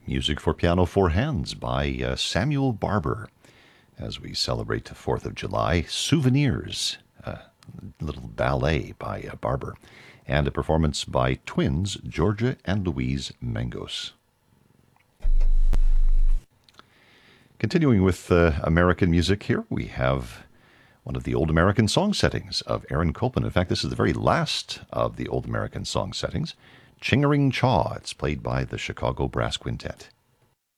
Music for Piano Four Hands by Samuel Barber. As we celebrate the 4th of July, Souvenirs, a little ballet by Barber, and a performance by twins Georgia and Louise Mangos. Continuing with American music here, we have one of the old American song settings of Aaron Copland. In fact, this is the very last of the old American song settings. Ching-a-ring Chaw. It's played by the Chicago Brass Quintet.